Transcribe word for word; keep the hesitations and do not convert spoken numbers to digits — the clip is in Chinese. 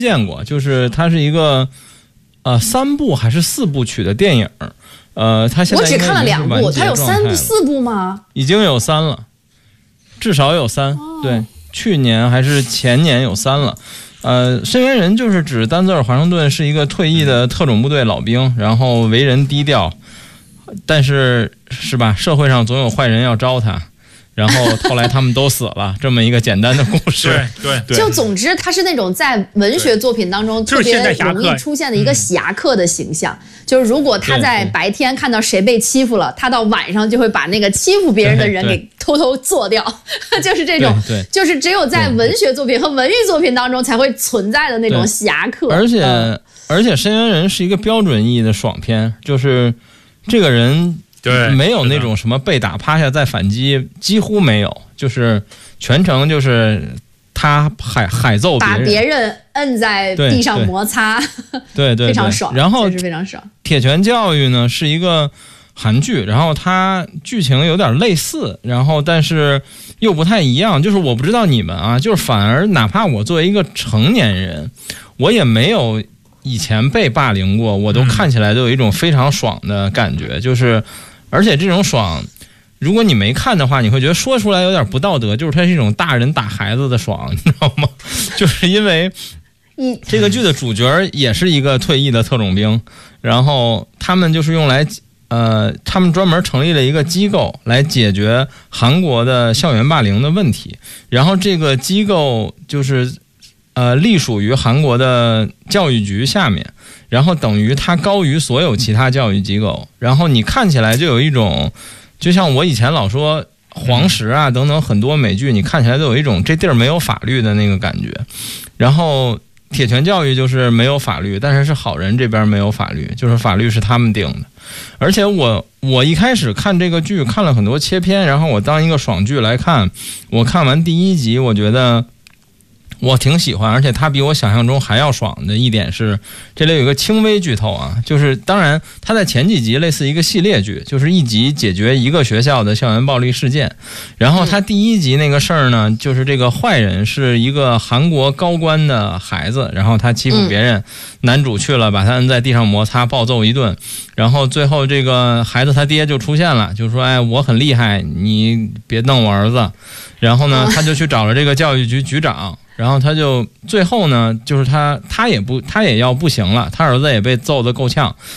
见过，就是它是一个呃三部还是四部曲的电影，呃，它现在我只看了两部，它有三部四部吗？ 已经有三了，至少有三、哦。对，去年还是前年有三了。呃，申元人就是指丹泽尔·华盛顿是一个退役的特种部队老兵，然后为人低调，但是是吧？社会上总有坏人要招他。然后后来他们都死了，这么一个简单的故事。 对 对, 对，就总之他是那种在文学作品当中特别容易出现的一个侠客的形象。就是如果他在白天看到谁被欺负了，他到晚上就会把那个欺负别人的人给偷偷做掉，就是这种，就是只有在文学作品和文艺作品当中才会存在的那种侠客。 而且、嗯、而且申元人是一个标准意义的爽片，就是这个人。对，没有那种什么被打趴下再反击，几乎没有，就是全程就是他海海揍别人， 把别人摁在地上摩擦， 对 对, 对, 对， 非常爽。 然后确实非常爽。 铁拳教育呢是一个韩剧，然后它剧情有点类似，然后但是又不太一样。就是我不知道你们啊，就是反而哪怕我作为一个成年人，我也没有以前被霸凌过，我都看起来都有一种非常爽的感觉，就是。而且这种爽，如果你没看的话，你会觉得说出来有点不道德，就是它是一种大人打孩子的爽，你知道吗？就是因为这个剧的主角也是一个退役的特种兵，然后他们就是用来呃，他们专门成立了一个机构来解决韩国的校园霸凌的问题，然后这个机构就是呃隶属于韩国的教育局下面。然后等于它高于所有其他教育机构，然后你看起来就有一种，就像我以前老说黄石啊等等很多美剧，你看起来都有一种这地儿没有法律的那个感觉。然后铁拳教育就是没有法律，但是是好人这边没有法律，就是法律是他们定的。而且我我一开始看这个剧看了很多切片，然后我当一个爽剧来看，我看完第一集，我觉得。我挺喜欢，而且它比我想象中还要爽的一点是，这里有一个轻微剧透啊，就是当然它在前几集类似一个系列剧，就是一集解决一个学校的校园暴力事件，然后它第一集那个事儿呢，就是这个坏人是一个韩国高官的孩子，然后他欺负别人，男主去了把他摁在地上摩擦暴揍一顿，然后最后这个孩子他爹就出现了，就说哎我很厉害，你别弄我儿子，然后呢他就去找了这个教育局局长。然后他就最后呢，就是他他也不他也要不行了，他儿子也被揍得够呛，